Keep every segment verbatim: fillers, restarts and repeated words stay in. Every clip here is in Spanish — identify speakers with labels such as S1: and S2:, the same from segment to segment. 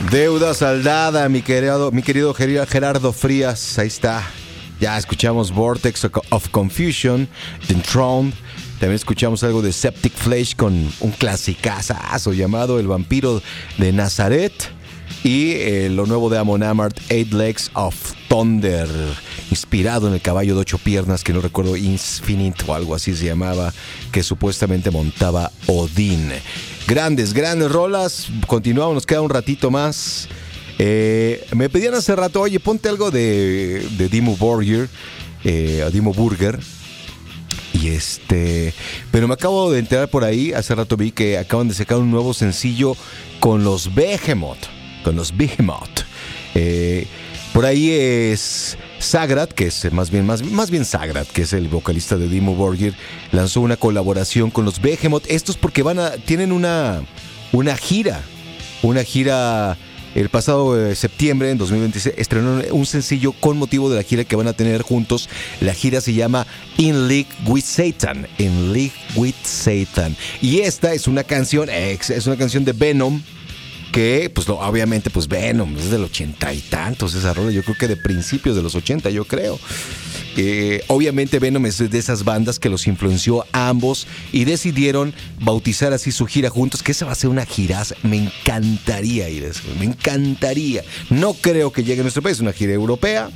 S1: Deuda saldada, mi querido, mi querido Gerardo Frías. Ahí está. Ya escuchamos Vortex of Confusion, The Enthroned. También escuchamos algo de Septic Flesh con un clasicazo llamado El Vampiro de Nazaret. Y eh, lo nuevo de Amon Amarth, Eight Legs of Thunder, inspirado en el caballo de ocho piernas, que no recuerdo, Infinite o algo así se llamaba, que supuestamente montaba Odín. Grandes, grandes rolas. Continuamos, nos queda un ratito más. Eh, me pedían hace rato, oye, ponte algo de, de Dimmu Borgir, eh, Dimmu Borgir. Y este, pero me acabo de enterar por ahí, hace rato vi que acaban de sacar un nuevo sencillo con los Behemoth, con los Behemoth. Eh, por ahí es Sagrad, que es más bien, más, más bien Sagrad, que es el vocalista de Dimmu Borgir, lanzó una colaboración con los Behemoth. Esto es porque van a, tienen una, una gira, una gira. El pasado eh, septiembre, en dos mil veintiséis, estrenaron un sencillo con motivo de la gira que van a tener juntos. La gira se llama In League with Satan. In League with Satan. Y esta es una canción, es una canción de Venom, que, pues, obviamente, pues, Venom es del ochenta y tantos, esa rola, yo creo que de principios de los ochenta, yo creo. Eh, obviamente Venom es de esas bandas que los influenció a ambos y decidieron bautizar así su gira juntos, que esa va a ser una giraza. Me encantaría ir a eso, me encantaría. No creo que llegue a nuestro país, una gira europea,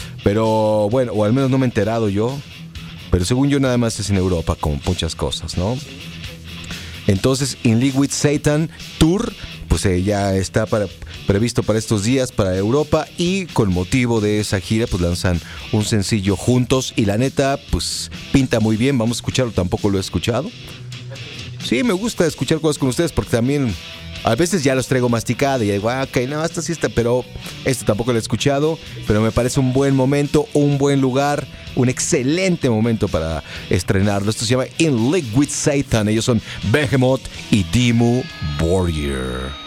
S1: pero bueno, o al menos no me he enterado yo, pero según yo nada más es en Europa, con muchas cosas, ¿no? Entonces, In League with Satan Tour, pues eh, ya está para, previsto para estos días para Europa, y con motivo de esa gira pues lanzan un sencillo juntos y la neta pues pinta muy bien. Vamos a escucharlo, tampoco lo he escuchado. Sí, me gusta escuchar cosas con ustedes porque también a veces ya los traigo masticada y digo, ah, ok, no, esta sí está, pero esto tampoco lo he escuchado, pero me parece un buen momento, un buen lugar, un excelente momento para estrenarlo. Esto se llama In League with Satan. Ellos son Behemoth y Dimmu Borgir.